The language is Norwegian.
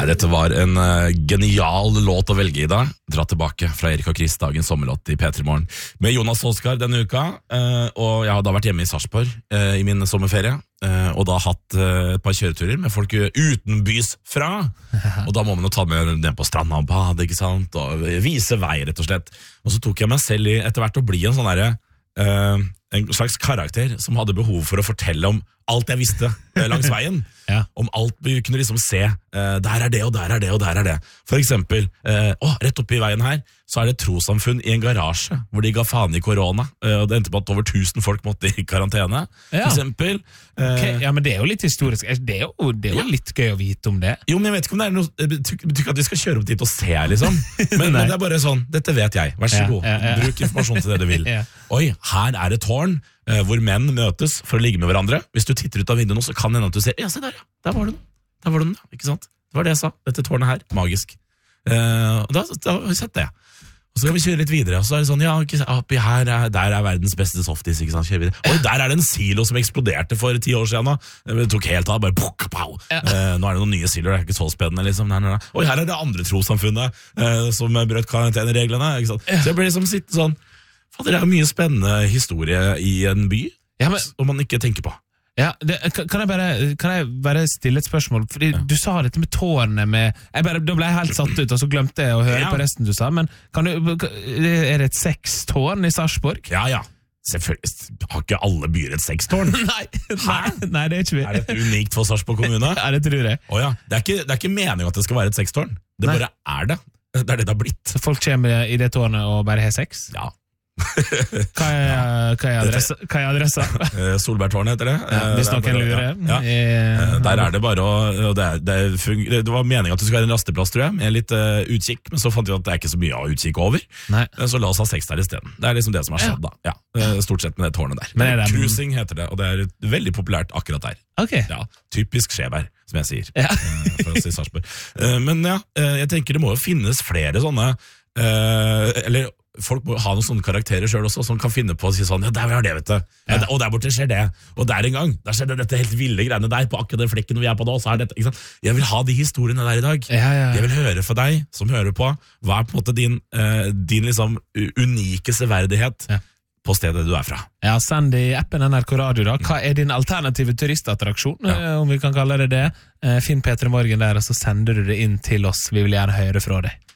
Dette var en genial låt å velge i dag. Dra tilbake fra Erik og Chris, dagens sommerlåt i P3 Morgen med Jonas Oskar denne uka. Og jeg har da vært hjemme i Sarpsborg i min sommerferie, og da hatt et par kjøreturer med folk utenbys fra. Og da må man jo ta med ned på stranda og bade, ikke sant? Og vise vei, rett og slett. Og så tok jeg meg selv i etter hvert å bli en sånn derre en slags karakter som hadde behov for å fortelle om alt jeg visste langs veien. Om alt vi kunne liksom se. Der det, og der det, og der det. For eksempel, rett oppe i veien her, så det et trossamfunn i en garasje, hvor de ga faen i korona, og det endte på at over 1000 folk måtte i karantene, for eksempel. Okay, ja, men det jo litt historisk. Det jo litt gøy å vite om det. Jo, men jeg vet ikke om det noe, det betyr ikke at vi skal kjøre opp dit og se, liksom. Men det bare sånn, dette vet jeg, vær så god. Bruk informasjon til det du vil. Oi, her det tårn, hvor menn møtes for å ligge med hverandre. Hvis du titter ut av vinduet nå, så kan det hende at du ser, ja, se der, ja, der var det noe, ikke sant? Det var det jeg sa, dette tårnet her, magisk. Og da har vi sett det. Og så kan vi kjøre litt videre, og så det sånn, ja, oppi her, der verdens beste softis, ikke sant, kjører videre. Oi, der det en silo som eksploderte for 10 år siden, det tok helt av, bare pukk, pow. Nå det noen nye siloer, det ikke så spennende, liksom. Nei. Oi, her det andre trossamfunnet, som brøt karantenereglene, ikke sant. Så jeg ble liksom sitte sånn, fader, det mye spennende historie i en by, som man ikke tenker på. Ja, kan jeg bare stille et spørsmål? Fordi du sa dette med tårnet med... Da ble jeg helt satt ut, og så glemte jeg å høre på resten du sa. Men det et sextårn i Sarpsborg? Ja. Selvfølgelig. Har ikke alle byer et sextårn? Nei, det ikke vi. Det et unikt for Sarpsborg kommune? Ja, det tror jeg. Det ikke meningen at det skal være et sextårn. Det bare det. Det det har blitt. Så folk kommer i det tårnet og bare har sex? Ja. Hva adressa? Solbergtårnet heter det. Hvis noen lurer. Der det bare det var meningen at det skulle være en rasteplass, tror jeg, med litt utkikk, men så fant vi at det ikke så mye av utkikk over. Så la oss ha sex der i stedet. Det liksom det som har skjedd da. Stort sett med det tårnet der. Cruising heter det, og det veldig populært akkurat der. Ja, typisk Skjebær, som jeg sier, for å si Sarpsborg. Men jeg tenker det må jo finnes flere sånne, eller folk må ha noen sånne karakterer selv også, som kan finne på å si sånn, ja, der vi har det, vet du. Og der borte skjer det. Og der en gang, der skjedde dette helt ville greiene der, på akkurat den flekken vi på nå, så dette, ikke sant? Jeg vil ha de historiene der i dag. Jeg vil høre for deg, som hører på, hva på en måte din liksom unike severdighet på stedet du fra. Ja, send i appen NRK Radio da. Hva din alternative turistattraksjon, om vi kan kalle det det? Finn P3 Morgen der, og så sender du det inn til oss. Vi vil gjerne høre fra deg.